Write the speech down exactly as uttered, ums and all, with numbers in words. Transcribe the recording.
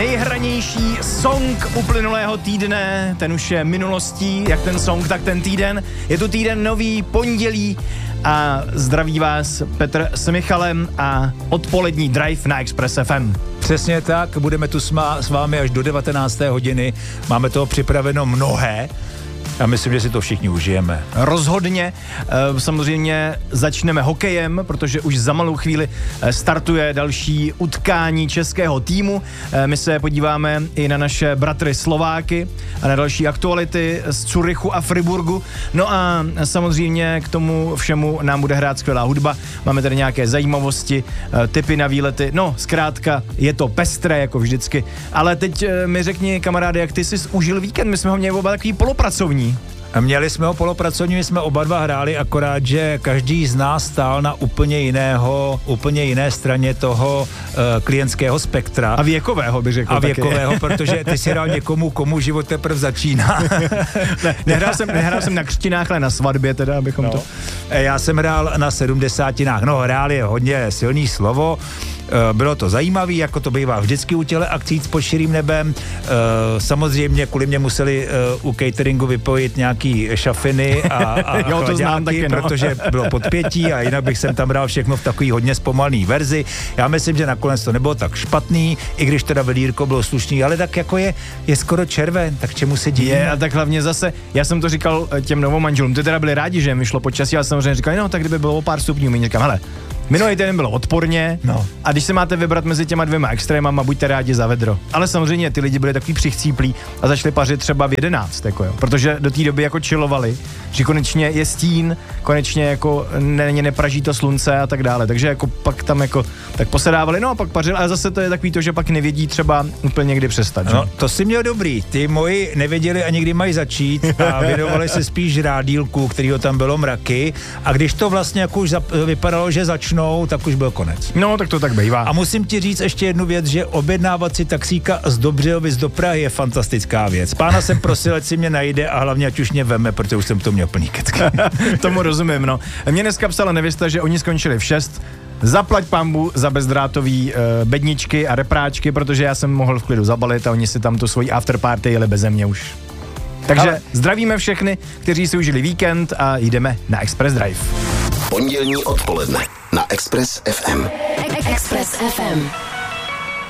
nejhranější song uplynulého týdne, ten už je minulostí, jak ten song, tak ten týden. Je tu týden nový, pondělí a zdraví vás Petr s Michalem a odpolední drive na Express F M. Přesně tak, budeme tu s vámi až do devatenácté hodiny, máme toho připraveno mnohé. Já myslím, že si to všichni užijeme. Rozhodně. Samozřejmě začneme hokejem, protože už za malou chvíli startuje další utkání českého týmu. My se podíváme i na naše bratry Slováky a na další aktuality z Curychu a Friburgu. No a samozřejmě k tomu všemu nám bude hrát skvělá hudba. Máme tady nějaké zajímavosti, tipy na výlety. No, zkrátka, je to pestré, jako vždycky. Ale teď mi řekni, kamaráde, jak ty jsi užil víkend? My jsme ho měli oba takový polopracovní. Měli jsme ho polopracovní, jsme oba dva hráli, akorát, že každý z nás stál na úplně jiného, úplně jiné straně toho uh, klientského spektra. A věkového, bych řekl. A věkového, protože ty si hrál někomu, komu život teprve začíná. ne, nehrál, jsem, nehrál jsem na křtinách, ale na svatbě teda, abychom no. to... Já jsem hrál na sedmdesátinách. No, hrál je hodně silný slovo. Bylo to zajímavé, jako to bývá vždycky u těle akcí s pod širým nebem. Samozřejmě kvůli mě museli u cateringu vypojit nějaký šafiny a, a jo, to znám taky, no. Protože bylo podpětí a jinak bych jsem tam dal všechno v takový hodně zpomalný verzi. Já myslím, že nakonec to nebylo tak špatný, i když teda vedírko bylo slušný, ale tak jako je, je skoro červen, tak čemu se díví? Je, a tak hlavně zase, já jsem to říkal těm novomanželům, ty teda byli rádi, že mi šlo počasí, ale samozřejmě říkali, no tak kdyby bylo o pár stupňů, my říkám, hele, minulý týden bylo odporně no. A když se máte vybrat mezi těma dvěma extrémama, buďte rádi za vedro. Ale samozřejmě ty lidi byli takový přichcíplí a začali pařit třeba v jedenáct, jako jo. Protože do té doby jako chillovali, že konečně je stín, konečně jako ne, nepraží to slunce a tak dále. Takže jako pak tam jako tak posedávali, no a pak pařili, ale zase to je takový to, že pak nevědí třeba úplně kdy přestat. Že? No, to si měl dobrý. Ty moji nevěděli ani kdy mají začít a věnovali se spíš rádílku, kterýho tam bylo mraky, a když to vlastně jako už zap- vypadalo, že začnou, tak už byl konec. No, tak to tak bývá. A musím ti říct ještě jednu věc, že objednávat si taxíka z Dobřehovic do Prahy je fantastická věc. Pána jsem prosil, ať si mě najde a hlavně ať už mě veme, protože už jsem to měl plný kecky. Tomu rozumím, no. Mě dneska psala nevěsta, že oni skončili v šest. Zaplať pambu za bezdrátový uh, bedničky a repráčky, protože já jsem mohl v klidu zabalit a oni si tam tu svoji afterparty jeli beze mě už. Takže ale zdravíme všechny, kteří si užili víkend a jdeme na Express Drive. Pondělní odpoledne na Express F M. Express F M.